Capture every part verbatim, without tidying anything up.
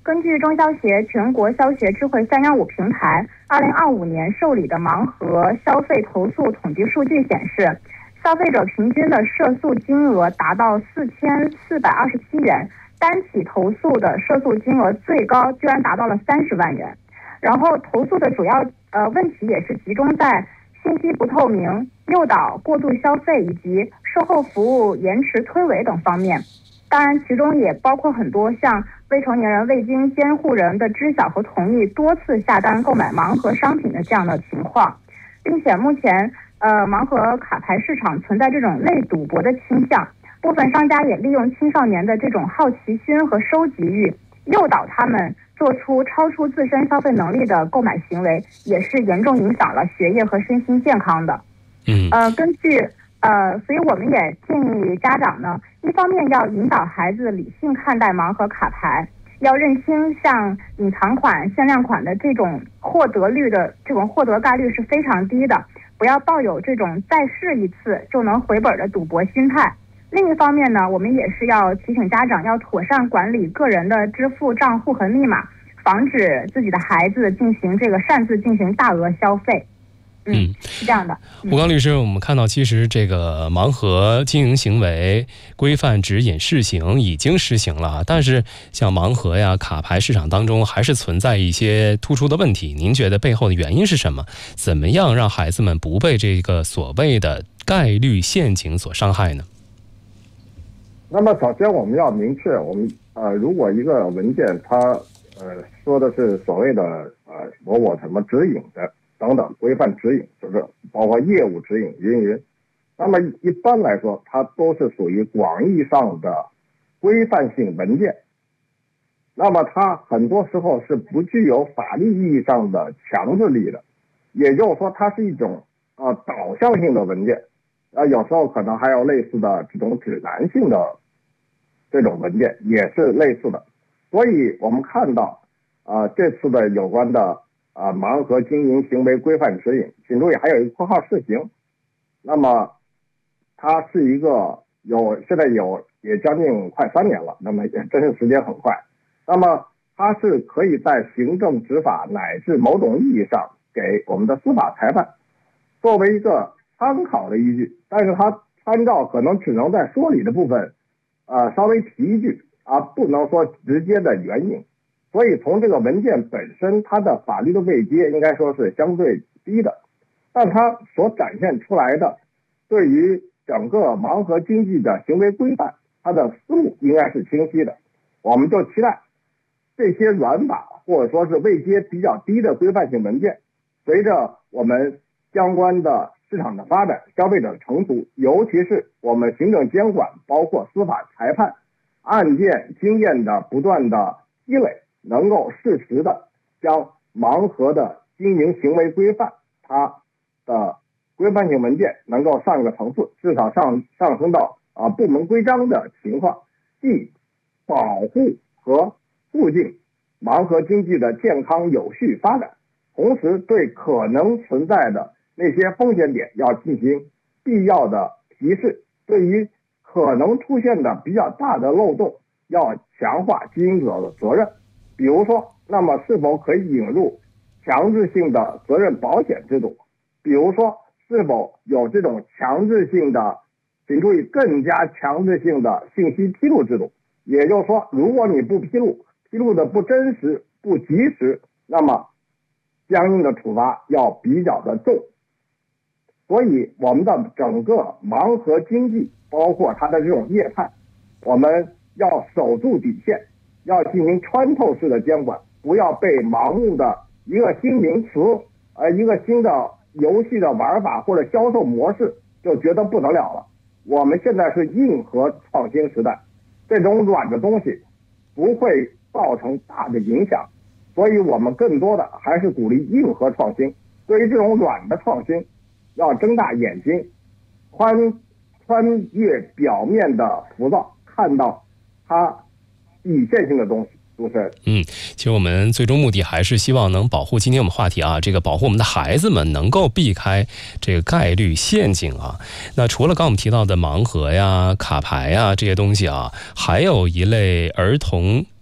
根据中消协全国消协智慧三幺五平台二零二五年受理的盲盒消费投诉统计数据显示，消费者平均的涉诉金额达到四千四百二十七元，单起投诉的涉诉金额最高居然达到了三十万元。然后投诉的主要呃问题也是集中在信息不透明、诱导过度消费以及售后服务延迟推诿等方面。当然，其中也包括很多像未成年人未经监护人的知晓和同意多次下单购买盲盒商品的这样的情况，并且目前呃盲盒卡牌市场存在这种类赌博的倾向，部分商家也利用青少年的这种好奇心和收集欲，诱导他们做出超出自身消费能力的购买行为，也是严重影响了学业和身心健康的。 嗯， 呃，根据呃，所以我们也建议家长呢，一方面要引导孩子理性看待盲盒卡牌，要认清像隐藏款、限量款的这种获得率的这种获得概率是非常低的，不要抱有这种再试一次就能回本的赌博心态。另一方面呢，我们也是要提醒家长要妥善管理个人的支付账户和密码，防止自己的孩子进行这个擅自进行大额消费。嗯，是这样的。 吴刚律师，我们看到其实这个盲盒经营行为规范指引试行已经实行了，但是像盲盒呀、卡牌市场当中还是存在一些突出的问题。您觉得背后的原因是什么？怎么样让孩子们不被这个所谓的概率陷阱所伤害呢？ 那么首先我们要明确，我们呃，如果一个文件它呃说的是所谓的呃某某什么指引的等等规范指引，就是包括业务指引云云，那么一般来说它都是属于广义上的规范性文件，那么它很多时候是不具有法律意义上的强制力的，也就是说它是一种呃导向性的文件，啊，有时候可能还有类似的这种指南性的这种文件也是类似的。所以我们看到啊、呃，这次的有关的啊、呃、盲盒经营行为规范指引，请注意还有一个括号试行，那么它是一个有现在有也将近快三年了，那么也真是时间很快，那么它是可以在行政执法乃至某种意义上给我们的司法裁判作为一个参考的依据，但是它参照可能只能在说理的部分呃稍微提一句啊，不能说直接的援引。所以从这个文件本身，它的法律的位阶应该说是相对低的，但它所展现出来的对于整个盲盒经济的行为规范，它的思路应该是清晰的。我们就期待这些软法或者说是位阶比较低的规范性文件，随着我们相关的市场的发展、消费者的成熟，尤其是我们行政监管包括司法裁判案件经验的不断的积累，能够适时的将盲盒的经营行为规范它的规范性文件能够上一个层次，至少上上升到啊部门规章的情况，既保护和促进盲盒经济的健康有序发展，同时对可能存在的那些风险点要进行必要的提示，对于可能出现的比较大的漏洞要强化经营者的责任。比如说，那么是否可以引入强制性的责任保险制度？比如说，是否有这种强制性的，请注意更加强制性的信息披露制度？也就是说，如果你不披露，披露的不真实、不及时，那么相应的处罚要比较的重。所以我们的整个盲盒经济，包括它的这种业态，我们要守住底线，要进行穿透式的监管，不要被盲目的一个新名词，呃，一个新的游戏的玩法或者销售模式就觉得不得了了。我们现在是硬核创新时代，这种软的东西不会造成大的影响，所以我们更多的还是鼓励硬核创新。对于这种软的创新，要睁大眼睛，穿穿越表面的浮躁，看到它底线性的东西。主持人， 嗯，其实我们最终目的还是希望能保护今天我们话题啊，这个保护我们的孩子们能够避开这个概率陷阱啊。那除了刚我们提到的盲盒呀、卡牌呀这些东西啊，还有一类儿童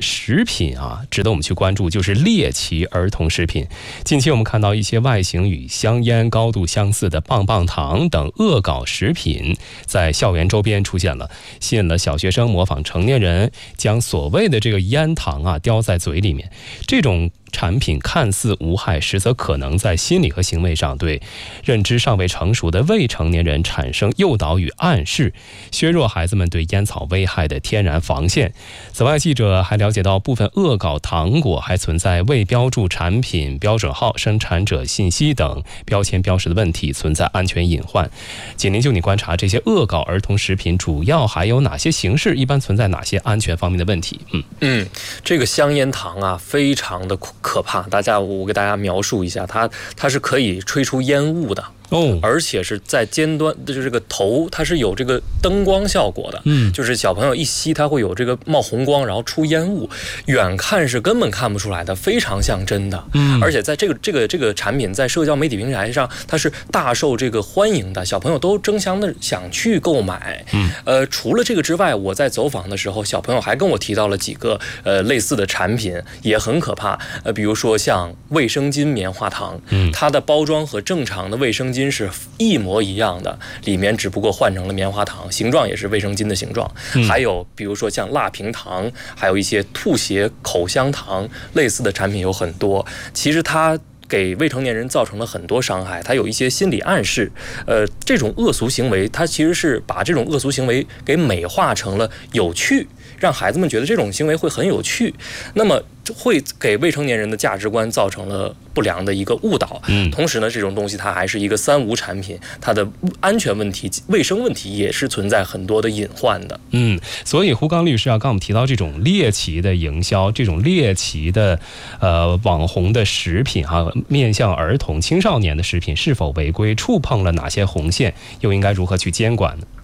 食品啊，值得我们去关注，就是猎奇儿童食品。近期我们看到一些外形与香烟高度相似的棒棒糖等恶搞食品在校园周边出现了，吸引了小学生模仿成年人将所谓的这个烟糖啊叼在嘴里面。这种产品看似无害，实则可能在心理和行为上对认知尚未成熟的未成年人产生诱导与暗示，削弱孩子们对烟草危害的天然防线。此外，记者还了解到，部分恶搞糖果还存在未标注产品标准号、生产者信息等标签标识的问题，存在安全隐患。紧邻就你观察，这些恶搞儿童食品主要还有哪些形式？一般存在哪些安全方面的问题？嗯嗯，这个香烟糖啊，非常的可怕。大家，我给大家描述一下，它它是可以吹出烟雾的。哦，而且是在尖端，就是这个头，它是有这个灯光效果的，嗯，就是小朋友一吸，它会有这个冒红光，然后出烟雾，远看是根本看不出来的，非常像真的，嗯，而且在这个这个这个产品在社交媒体平台上，它是大受这个欢迎的，小朋友都争相的想去购买，嗯，呃，除了这个之外，我在走访的时候，小朋友还跟我提到了几个呃类似的产品，也很可怕，呃，比如说像卫生巾棉花糖，嗯，它的包装和正常的卫生巾是一模一样的，里面只不过换成了棉花糖，形状也是卫生巾的形状，嗯，还有比如说像蜡瓶糖，还有一些吐血口香糖，类似的产品有很多。其实它给未成年人造成了很多伤害，它有一些心理暗示，呃，这种恶俗行为，它其实是把这种恶俗行为给美化成了有趣，让孩子们觉得这种行为会很有趣，那么会给未成年人的价值观造成了不良的一个误导。嗯，同时呢，这种东西它还是一个三无产品，它的安全问题、卫生问题也是存在很多的隐患的。 嗯，所以胡刚律师啊，刚我们提到这种猎奇的营销，这种猎奇的呃网红的食品哈、啊，面向儿童、青少年的食品是否违规，触碰了哪些红线，又应该如何去监管呢？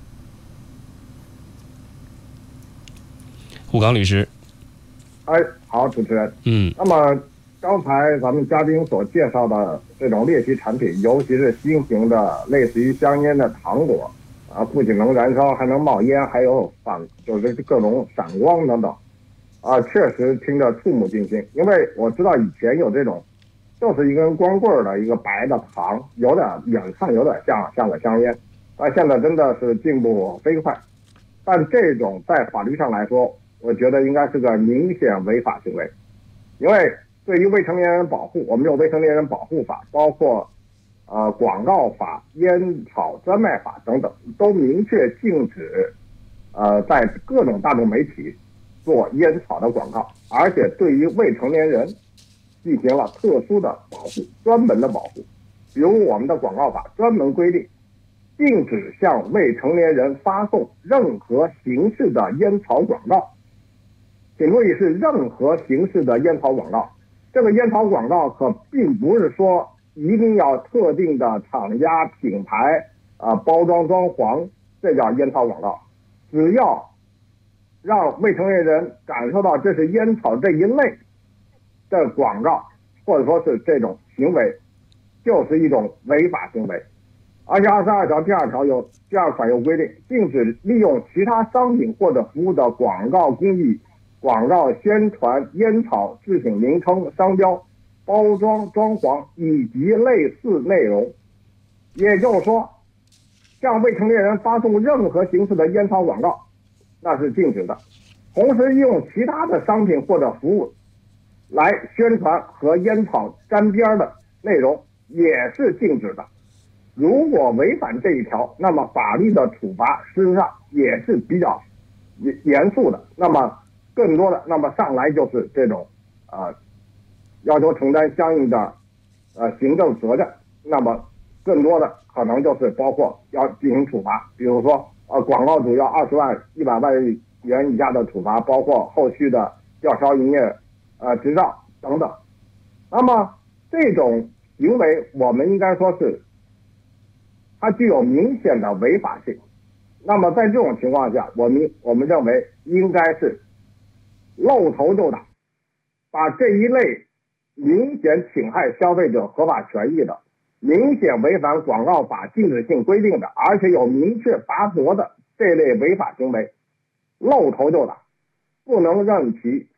胡刚律师， 哎，好，主持人， 嗯， 那么刚才咱们嘉宾所介绍的这种猎奇产品，尤其是新型的类似于香烟的糖果啊，不仅能燃烧，还能冒烟，还有反就是各种闪光等等，啊，确实听着触目惊心。因为我知道以前有这种，就是一根光棍的一个白的糖，有点远看有点像像个香烟，但现在真的是进步飞快。但这种在法律上来说，我觉得应该是个明显违法行为，因为对于未成年人保护，我们有未成年人保护法，包括呃广告法、烟草专卖法等等，都明确禁止呃在各种大众媒体做烟草的广告，而且对于未成年人进行了特殊的保护，专门的保护。比如我们的广告法专门规定，禁止向未成年人发送任何形式的烟草广告。请注意，是任何形式的烟草广告。这个烟草广告可并不是说一定要特定的厂家、品牌啊、呃、包装装潢，这叫烟草广告。只要让未成年人感受到这是烟草这一类的广告，或者说是这种行为，就是一种违法行为。而且二十二条第二条有第二款有规定，禁止利用其他商品或者服务的广告工艺、广告宣传烟草制品名称、商标、包装、装潢以及类似内容。也就是说，向未成年人发送任何形式的烟草广告，那是禁止的。同时，用其他的商品或者服务来宣传和烟草沾边的内容也是禁止的。如果违反这一条，那么法律的处罚事实上也是比较严肃的。那么更多的，那么上来就是这种呃要求承担相应的呃行政责任。那么更多的可能就是包括要进行处罚，比如说呃广告主要二十万、一百万元以下的处罚，包括后续的吊销营业呃执照等等。那么这种行为，我们应该说是它具有明显的违法性。那么在这种情况下，我们我们认为应该是露头就打，把这一类明显侵害消费者合法权益的、明显违反广告法禁止性规定的，而且有明确罚则的这类违法行为露头就打，不能任其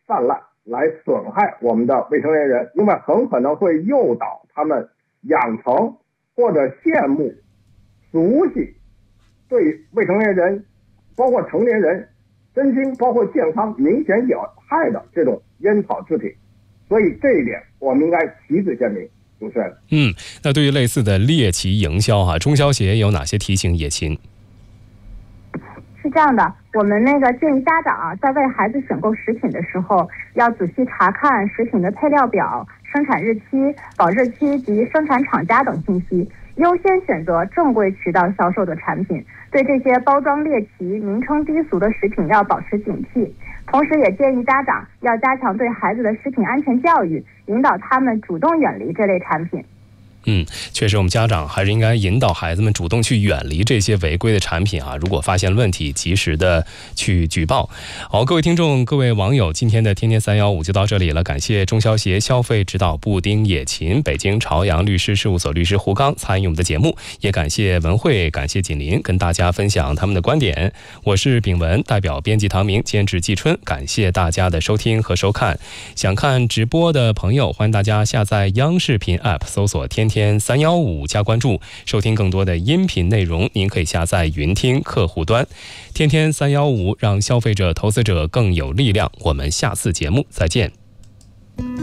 泛滥，来损害我们的未成年人，因为很可能会诱导他们养成或者羡慕、熟悉对未成年人，包括成年人身心包括健康明显有害的这种烟草制品。所以这一点我们应该旗帜鲜明。主持人， 嗯，那对于类似的猎奇营销哈、啊，中消协有哪些提醒野禽？ 是这样的，我们那个建议家长啊，在为孩子选购食品的时候，要仔细查看食品的配料表、生产日期、保质期及生产厂家等信息，优先选择正规渠道销售的产品。对这些包装猎奇、名称低俗的食品要保持警惕。同时也建议家长要加强对孩子的食品安全教育，引导他们主动远离这类产品。 嗯，确实，我们家长还是应该引导孩子们主动去远离这些违规的产品啊！如果发现问题，及时的去举报。好，各位听众、各位网友，今天的天天三幺五就到这里了。感谢中消协消费指导部丁野琴、北京朝阳律师事务所律师胡刚参与我们的节目，也感谢文慧、感谢锦林跟大家分享他们的观点。我是炳文，代表编辑唐明，监制季春，感谢大家的收听和收看。想看直播的朋友，欢迎大家下载央视频 App， 搜索天天三幺五加关注，收听更多的音频内容。您可以下载云听客户端。天天三幺五，让消费者、投资者更有力量。我们下次节目再见。